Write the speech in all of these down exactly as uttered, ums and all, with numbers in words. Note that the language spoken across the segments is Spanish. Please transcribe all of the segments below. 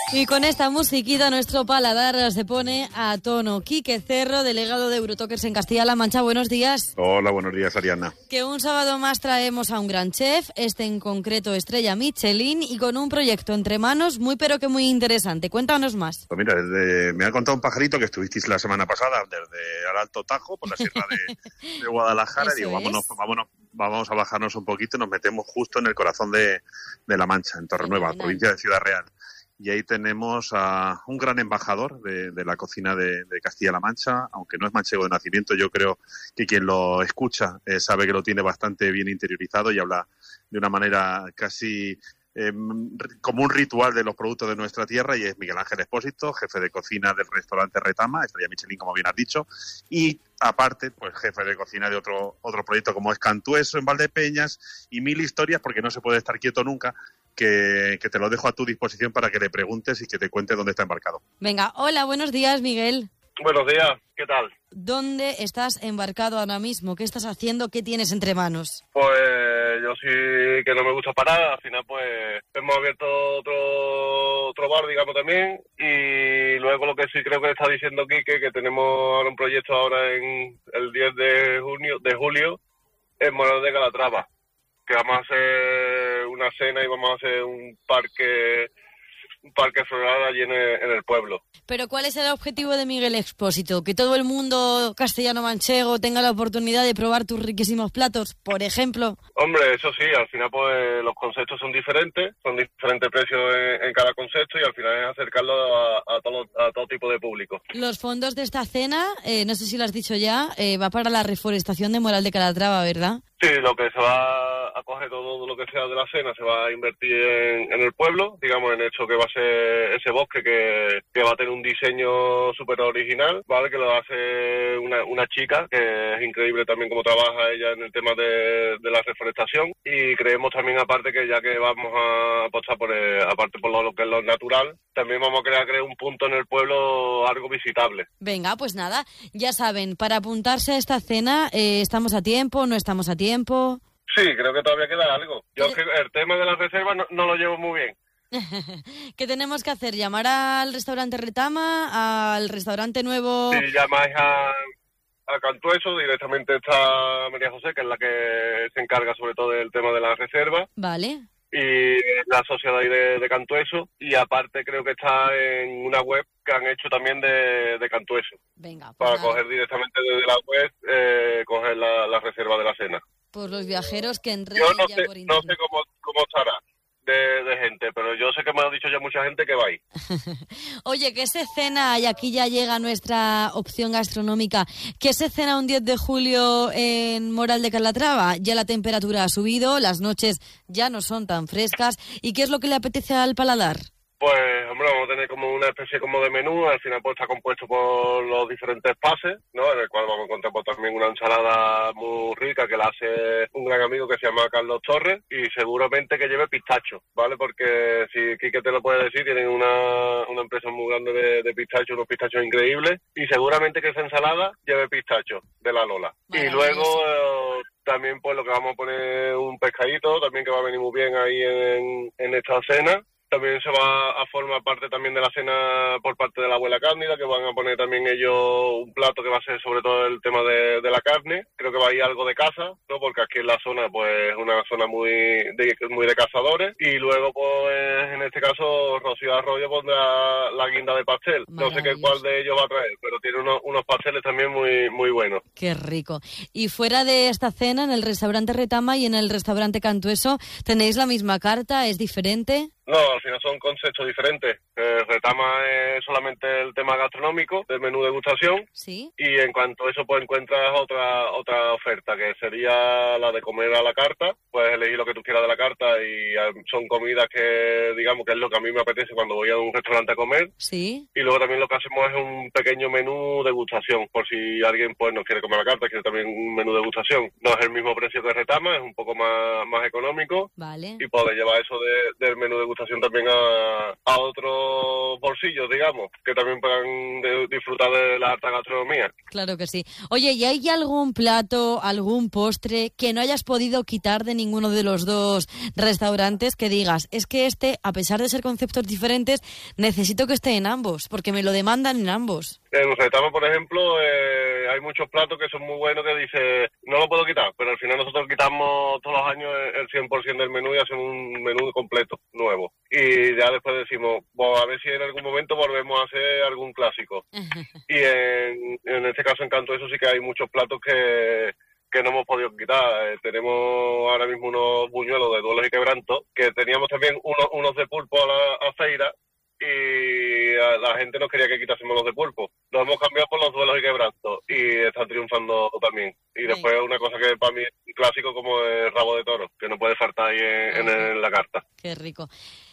Y con esta musiquita nuestro paladar se pone a tono. Quique Cerro, delegado de Eurotokers en Castilla-La Mancha, buenos días. Hola, buenos días, Ariana. Que un sábado más traemos a un gran chef, este en concreto estrella Michelin, y con un proyecto entre manos muy pero que muy interesante. Cuéntanos más. Pues mira, desde, me ha contado un pajarito que estuvisteis la semana pasada desde el Alto Tajo, por la sierra de, de Guadalajara, y digo, vámonos, vámonos, vamos a bajarnos un poquito y nos metemos justo en el corazón de, de La Mancha, en Torrenueva, provincia de Ciudad Real. Y ahí tenemos a un gran embajador de, de la cocina de, de Castilla-La Mancha, aunque no es manchego de nacimiento, yo creo que quien lo escucha eh, sabe que lo tiene bastante bien interiorizado y habla de una manera casi eh, como un ritual de los productos de nuestra tierra, y es Miguel Ángel Expósito, jefe de cocina del restaurante Retama, estrella Michelin, como bien has dicho, y aparte, pues jefe de cocina de otro otro proyecto como es Cantueso en Valdepeñas, y mil historias, porque no se puede estar quieto nunca, que, que te lo dejo a tu disposición para que le preguntes y que te cuente dónde está embarcado. Venga, hola, buenos días, Miguel. Buenos días, ¿qué tal? ¿Dónde estás embarcado ahora mismo? ¿Qué estás haciendo? ¿Qué tienes entre manos? Pues yo sí que no me gusta parar, al final pues hemos abierto otro otro bar, digamos, también, y luego lo que sí creo que está diciendo Quique, que tenemos ahora un proyecto ahora en el diez de junio, de julio, en Moral de Calatrava, que vamos a hacer una cena y vamos a hacer un parque un parque floral allí en el, en el pueblo. Pero ¿cuál es el objetivo de Miguel Expósito? ¿Que todo el mundo castellano-manchego tenga la oportunidad de probar tus riquísimos platos, por ejemplo? Hombre, eso sí, al final pues los conceptos son diferentes, son diferentes precios en, en cada concepto, y al final es acercarlo a, a, todo, a todo tipo de público. Los fondos de esta cena, eh, no sé si lo has dicho ya, eh, va para la reforestación de Moral de Calatrava, ¿verdad? Sí, lo que se va a coger, todo lo que sea de la cena, se va a invertir en, en el pueblo, digamos, en esto que va a ser ese bosque que, que va a tener un diseño súper original, ¿vale? Que lo hace una, una chica, que es increíble también cómo trabaja ella en el tema de, de la reforestación, y creemos también, aparte, que ya que vamos a apostar por, eh, aparte por lo, lo que es lo natural, también vamos a crear, crear un punto en el pueblo algo visitable. Venga, pues nada, ya saben, para apuntarse a esta cena, eh, ¿estamos a tiempo, no estamos a tiempo? tiempo? Sí, creo que todavía queda algo. Yo es que el tema de las reservas no, no lo llevo muy bien. ¿Qué tenemos que hacer? ¿Llamar al restaurante Retama, al restaurante nuevo? Si llamáis a, a Cantueso, directamente está María José, que es la que se encarga sobre todo del tema de las reservas. Vale. Y la sociedad de, de Cantueso, y aparte creo que está en una web que han hecho también de, de Cantueso. Venga. Pues para nada. Coger directamente desde la web, eh, coger la, la reserva de la cena. Pues los viajeros que entrén Yo no ya sé, por internet. no sé cómo, cómo estará de, de gente, pero yo sé que me ha dicho ya mucha gente que va ahí. Oye, ¿qué se cena? Y aquí ya llega nuestra opción gastronómica. ¿Qué se cena un diez de julio en Moral de Calatrava? Ya la temperatura ha subido, las noches ya no son tan frescas. ¿Y qué es lo que le apetece al paladar? Pues, hombre, vamos a tener como una especie como de menú. Al final pues está compuesto por los diferentes pases, ¿no? En el cual vamos a encontrar pues, también una ensalada muy rica que la hace un gran amigo que se llama Carlos Torres, y seguramente que lleve pistacho, ¿vale? Porque si Quique te lo puede decir, tienen una, una empresa muy grande de, de pistacho, unos pistachos increíbles, y seguramente que esa ensalada lleve pistacho de la Lola. Y luego... Eh, también pues lo que vamos a poner un pescadito, también que va a venir muy bien ahí en, en esta cena. También se va a formar parte también de la cena por parte de la abuela Cándida, que van a poner también ellos un plato que va a ser sobre todo el tema de, de la carne. Creo que va a ir algo de caza, ¿no? Porque aquí en la zona pues es una zona muy de, muy de cazadores. Y luego pues en este caso Rocío Arroyo pondrá la guinda de pastel. No sé qué cuál de ellos va a traer, pero tiene unos, unos pasteles también muy, muy buenos. Qué rico. Y fuera de esta cena, en el restaurante Retama y en el restaurante Cantueso, ¿tenéis la misma carta? ¿Es diferente? No, al final son conceptos diferentes. Eh, Retama es solamente el tema gastronómico, del menú degustación. Sí. Y en cuanto a eso, pues encuentras otra otra oferta, que sería la de comer a la carta. Puedes elegir lo que tú quieras de la carta, y eh, son comidas que, digamos, que es lo que a mí me apetece cuando voy a un restaurante a comer. Sí. Y luego también lo que hacemos es un pequeño menú degustación, por si alguien pues no quiere comer a la carta, quiere también un menú degustación. No es el mismo precio que Retama, es un poco más, más económico. Vale. Y puedes llevar eso de, del menú degustación también a, a otros bolsillos. viejecillos, digamos, que también puedan de, disfrutar de la alta gastronomía. Claro que sí. Oye, ¿y hay algún plato, algún postre que no hayas podido quitar de ninguno de los dos restaurantes que digas, es que este, a pesar de ser conceptos diferentes, necesito que esté en ambos, porque me lo demandan en ambos? En Retama, por ejemplo, eh, hay muchos platos que son muy buenos que dice no lo puedo quitar, pero al final nosotros quitamos todos los años el cien por ciento del menú y hacemos un menú completo, nuevo. Y ya después decimos, bueno, a ver si en algún momento volvemos a hacer algún clásico. Y en, en este caso en Cantueso sí que hay muchos platos que, que no hemos podido quitar. Eh, tenemos ahora mismo unos buñuelos de duelos y quebrantos, que teníamos también unos, unos de pulpo a la a feira, y a la gente nos quería que quitásemos los de pulpo. Los hemos cambiado por los duelos y quebrantos y están triunfando también. Y después sí. Una cosa que para mí es clásico como el rabo de toro, que no puede faltar ahí en, en, en la carta. Qué rico.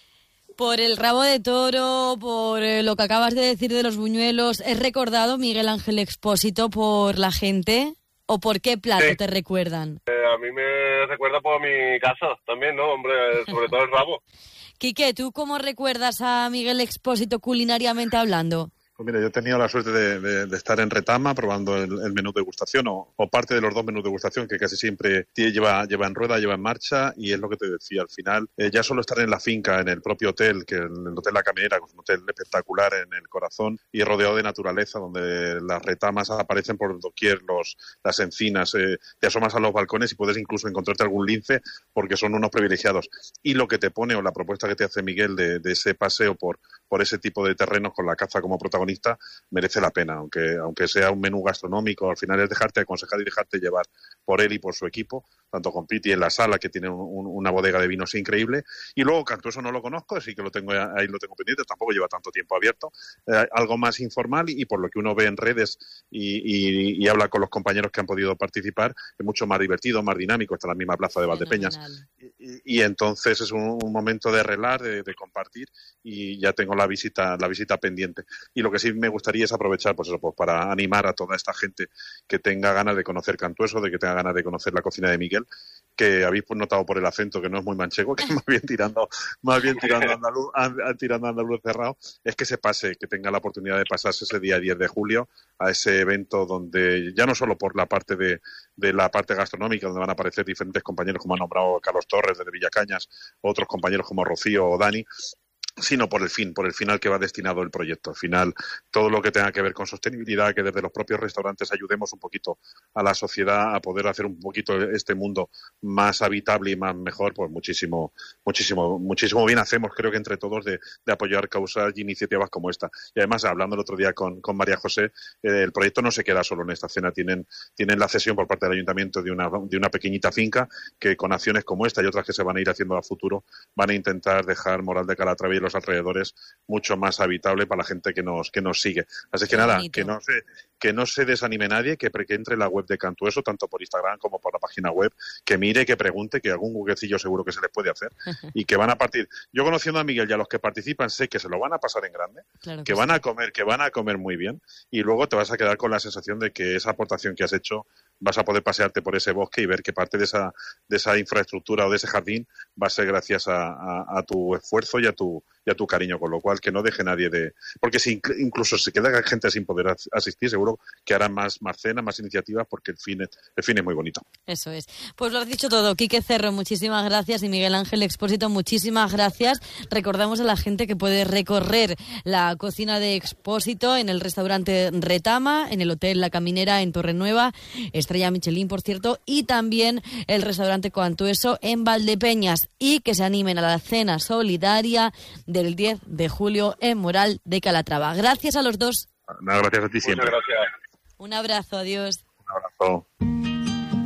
Por el rabo de toro, por eh, lo que acabas de decir de los buñuelos, ¿es recordado Miguel Ángel Expósito por la gente? ¿O por qué plato sí. te recuerdan? Eh, a mí me recuerda por mi casa también, ¿no? Hombre, sobre todo el rabo. Quique, ¿tú cómo recuerdas a Miguel Expósito culinariamente hablando? Pues mira, yo he tenido la suerte de, de, de estar en Retama probando el, el menú de degustación o, o parte de los dos menús de degustación que casi siempre lleva, lleva en rueda, lleva en marcha, y es lo que te decía al final. Eh, ya solo estar en la finca, en el propio hotel, que en el Hotel La Caminera, que es un hotel espectacular en el corazón y rodeado de naturaleza, donde las retamas aparecen por doquier, los, las encinas, eh, te asomas a los balcones y puedes incluso encontrarte algún lince porque son unos privilegiados. Y lo que te pone o la propuesta que te hace Miguel de, de ese paseo por, por ese tipo de terrenos con la caza como protagonista merece la pena, aunque aunque sea un menú gastronómico, al final es dejarte aconsejar y dejarte llevar por él y por su equipo, tanto con Piti en la sala, que tiene un, un, una bodega de vinos increíble, y luego Cantueso no lo conozco, así que lo tengo ahí lo tengo pendiente, tampoco lleva tanto tiempo abierto, eh, algo más informal, y, y por lo que uno ve en redes y, y, y habla con los compañeros que han podido participar, es mucho más divertido, más dinámico, está en la misma plaza de Valdepeñas, y, y, y entonces es un, un momento de relar, de, de compartir, y ya tengo la visita la visita pendiente. Y lo que sí me gustaría es aprovechar pues eso, pues para animar a toda esta gente que tenga ganas de conocer Cantueso, de que tenga ganas de conocer la cocina de Miguel, que habéis notado por el acento que no es muy manchego, que más bien tirando más bien tirando andaluz, tirando andaluz cerrado, es que se pase, que tenga la oportunidad de pasarse ese día diez de julio a ese evento donde ya no solo por la parte de, de la parte gastronómica, donde van a aparecer diferentes compañeros como ha nombrado Carlos Torres de Villacañas, otros compañeros como Rocío o Dani, sino por el fin, por el final que va destinado el proyecto. Al final, todo lo que tenga que ver con sostenibilidad, que desde los propios restaurantes ayudemos un poquito a la sociedad a poder hacer un poquito este mundo más habitable y más mejor, pues muchísimo, muchísimo, muchísimo bien hacemos, creo que entre todos, de, de apoyar causas y iniciativas como esta. Y además, hablando el otro día con, con María José, eh, el proyecto no se queda solo en esta cena, tienen, tienen la cesión por parte del Ayuntamiento de una, de una pequeñita finca que con acciones como esta y otras que se van a ir haciendo a futuro, van a intentar dejar Moral de Calatrava y los alrededores mucho más habitable para la gente que nos que nos sigue. Así que Qué nada, bonito. que no se que no se desanime nadie, que, que entre en la web de Cantueso, tanto por Instagram como por la página web, que mire, que pregunte, que algún juguecillo seguro que se les puede hacer y que van a partir. Yo conociendo a Miguel y a los que participan sé que se lo van a pasar en grande, claro que, que van sí. a comer, que van a comer muy bien, y luego te vas a quedar con la sensación de que esa aportación que has hecho vas a poder pasearte por ese bosque y ver que parte de esa de esa infraestructura o de ese jardín va a ser gracias a, a, a tu esfuerzo y a tu y a tu cariño, con lo cual que no deje nadie de... Porque si incluso se queda gente sin poder asistir, seguro que harán más, más cenas, más iniciativas, porque el fin, es, el fin es muy bonito. Eso es. Pues lo has dicho todo. Quique Cerro, muchísimas gracias, y Miguel Ángel Expósito, muchísimas gracias. Recordamos a la gente que puede recorrer la cocina de Expósito en el restaurante Retama, en el Hotel La Caminera en Torrenueva, estrella Michelin, por cierto, y también el restaurante Cantueso en Valdepeñas, y que se animen a la cena solidaria del diez de julio en Moral de Calatrava. Gracias a los dos. Nada, gracias a ti siempre. Muchas gracias. Un abrazo, adiós. Un abrazo.